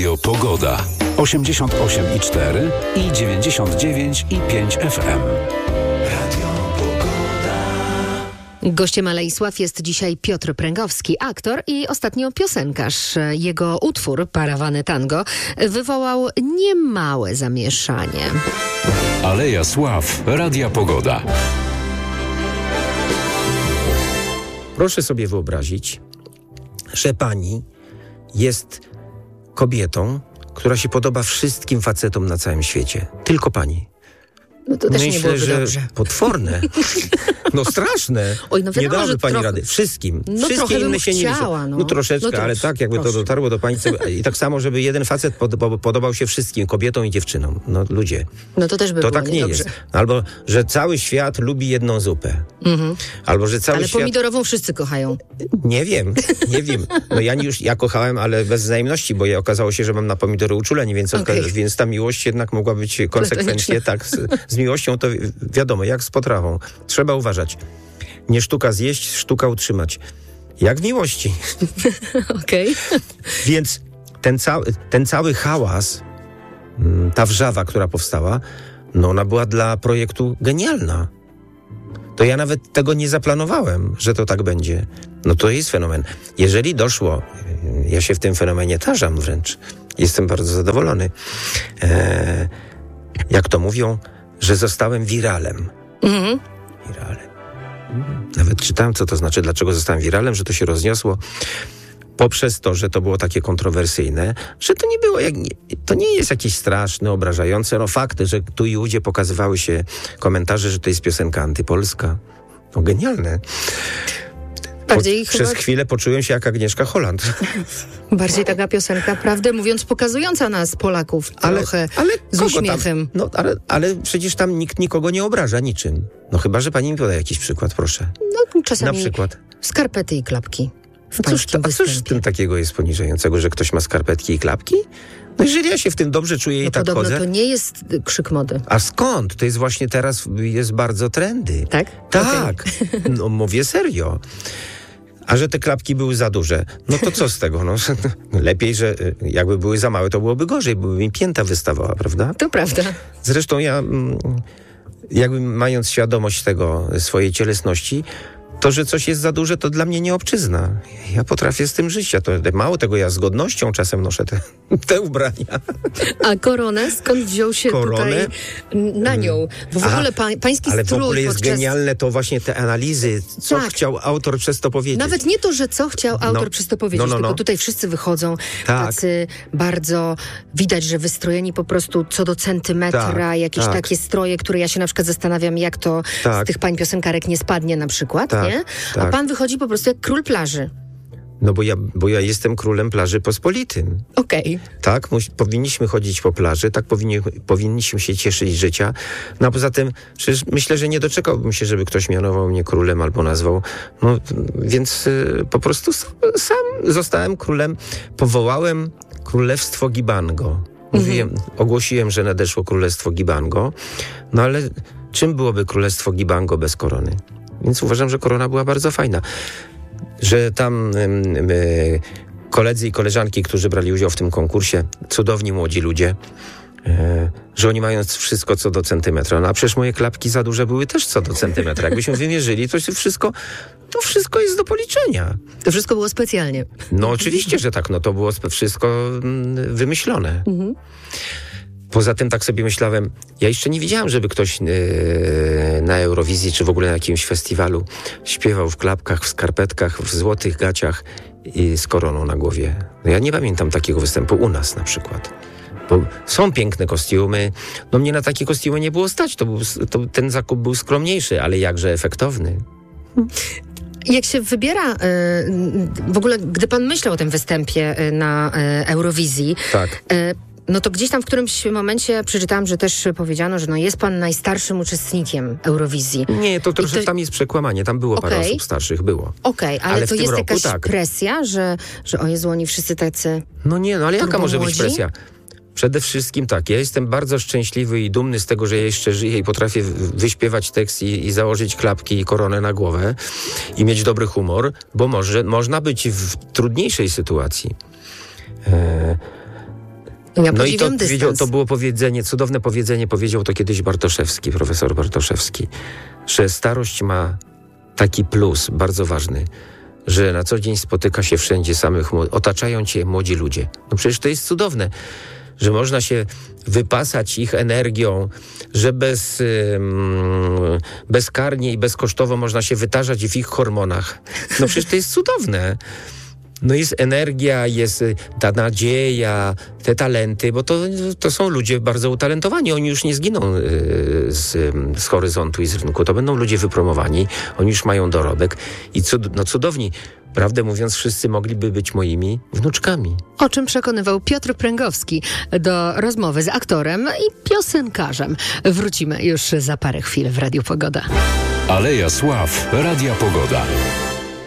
Radio Pogoda. 88,4 i 99,5 FM. Radio Pogoda. Gościem Aleisław jest dzisiaj Piotr Pręgowski, aktor i ostatnio piosenkarz. Jego utwór Parawany Tango wywołał niemałe zamieszanie. Aleja Sław, Radia Pogoda. Proszę sobie wyobrazić, że pani jest kobietą, która się podoba wszystkim facetom na całym świecie. Tylko pani. No to też Myślę, nie byłoby że dobrze. Potworne. No straszne. Oj, no nie wiadomo, dałaby że pani trochę- rady. Wszystkim. No Wszystkie trochę inne bym się nie chciała, liczą. no. Troszeczkę, No ale troszkę, tak jakby to proszę. dotarło do pani. I tak samo, żeby jeden facet podobał się wszystkim, kobietom i dziewczynom. No ludzie. No to też by To było tak nie niedobrze. jest. Albo, że cały świat lubi jedną zupę. Albo, że cały Ale świat... pomidorową wszyscy kochają. Nie wiem. No ja kochałem, ale bez wzajemności, bo okazało się, że mam na pomidory uczulenie, więc, Okej. więc ta miłość jednak mogła być konsekwencje. Tak, z miłością to wiadomo, jak z potrawą. Trzeba uważać. Nie sztuka zjeść, sztuka utrzymać. Jak w miłości. Okej. Więc ten cały hałas, ta wrzawa, która powstała, no ona była dla projektu genialna. To ja nawet tego nie zaplanowałem, że to tak będzie. No to jest fenomen. Jeżeli doszło, ja się w tym fenomenie tarzam wręcz, jestem bardzo zadowolony, jak to mówią, że zostałem wiralem. Wiralem. Nawet czytałem, co to znaczy, dlaczego zostałem wiralem, że to się rozniosło poprzez to, że to było takie kontrowersyjne, że to nie było, to nie jest jakieś straszne, obrażające. No fakty, że tu i ówdzie pokazywały się komentarze, że to jest piosenka antypolska. No genialne. Bardziej Przez chyba- chwilę poczułem się jak Agnieszka Holland. Bardziej taka piosenka, prawdę mówiąc, pokazująca nas, Polaków, trochę z kogo uśmiechem. Tam? No, ale przecież tam nikt nikogo nie obraża niczym. No chyba, że pani mi poda jakiś przykład, proszę. No czasami Na przykład. skarpety i klapki w pańskim A cóż w występie. tym takiego jest poniżającego, że ktoś ma skarpetki i klapki? No jeżeli ja się w tym dobrze czuję i No tak podobno chodzę... to nie jest krzyk mody. A skąd? To jest właśnie teraz, jest bardzo trendy. Tak? Tak. No mówię serio. A że te klapki były za duże, no to co z tego? No, lepiej, że jakby były za małe, to byłoby gorzej, bo by mi pięta wystawała, prawda? To prawda. Zresztą ja, jakby mając świadomość tego, swojej cielesności, to, że coś jest za duże, to dla mnie nie obczyzna. Ja potrafię z tym żyć. Mało tego, ja z godnością czasem noszę te ubrania. A koronę skąd wziął się Koronę? tutaj na nią? Bo w ogóle pański Ale w strój ogóle jest podczas... genialne to właśnie te analizy, co Tak. chciał autor przez to powiedzieć. Nawet nie to, że co chciał autor No. przez to powiedzieć, No. tylko tutaj wszyscy wychodzą Tak. tacy bardzo, widać, że wystrojeni po prostu co do centymetra, Tak, jakieś tak. takie stroje, które ja się na przykład zastanawiam, jak to Tak. z tych pań piosenkarek nie spadnie na przykład, Tak, nie? A tak. pan wychodzi po prostu jak król plaży. No bo ja jestem królem plaży pospolitym. Okej. Tak, powinniśmy chodzić po plaży, tak powinniśmy się cieszyć życia. No a poza tym, przecież myślę, że nie doczekałbym się, żeby ktoś mianował mnie królem albo nazwał. No więc po prostu sam zostałem królem. Powołałem królestwo Gibango. Ogłosiłem, że nadeszło królestwo Gibango. No ale czym byłoby królestwo Gibango bez korony? Więc uważam, że korona była bardzo fajna. Że tam koledzy i koleżanki, którzy brali udział w tym konkursie, cudowni młodzi ludzie, że oni mają wszystko co do centymetra. No a przecież moje klapki za duże były też co do centymetra. Jakbyśmy wymierzyli, to wszystko jest do policzenia. To wszystko było specjalnie. No oczywiście, że tak. No to było wszystko wymyślone. Poza tym tak sobie myślałem, ja jeszcze nie widziałem, żeby ktoś na Eurowizji, czy w ogóle na jakimś festiwalu śpiewał w klapkach, w skarpetkach, w złotych gaciach i z koroną na głowie. No ja nie pamiętam takiego występu u nas na przykład. Bo są piękne kostiumy. No mnie na takie kostiumy nie było stać. Ten zakup był skromniejszy, ale jakże efektowny. Jak się wybiera, w ogóle gdy pan myślał o tym występie na Eurowizji, Tak. no to gdzieś tam w którymś momencie przeczytałam, że też powiedziano, że no jest pan najstarszym uczestnikiem Eurowizji. Nie, to troszkę tam jest przekłamanie. Tam było parę Okej. osób starszych, było. Okej, ale w to tym jest roku jakaś tak. presja, że o Jezu, oni wszyscy tacy... No nie, no ale jaka może być młodzi? presja? Przede wszystkim tak, ja jestem bardzo szczęśliwy i dumny z tego, że ja jeszcze żyję i potrafię wyśpiewać tekst i założyć klapki i koronę na głowę i mieć dobry humor, bo można być w trudniejszej sytuacji. Ja No i podziwiam to było powiedzenie, cudowne powiedzenie, powiedział to kiedyś Bartoszewski, profesor Bartoszewski, że starość ma taki plus bardzo ważny, że na co dzień spotyka się wszędzie otaczają cię młodzi ludzie. No przecież to jest cudowne, że można się wypasać ich energią, że bezkarnie i bezkosztowo można się wytarzać w ich hormonach. No przecież to jest cudowne. No jest energia, jest ta nadzieja, te talenty, bo to są ludzie bardzo utalentowani. Oni już nie zginą z horyzontu i z rynku. To będą ludzie wypromowani. Oni już mają dorobek i cudowni. Prawdę mówiąc, wszyscy mogliby być moimi wnuczkami. O czym przekonywał Piotr Pręgowski do rozmowy z aktorem i piosenkarzem. Wrócimy już za parę chwil w Radiu Pogoda. Aleja Sław Radia Pogoda.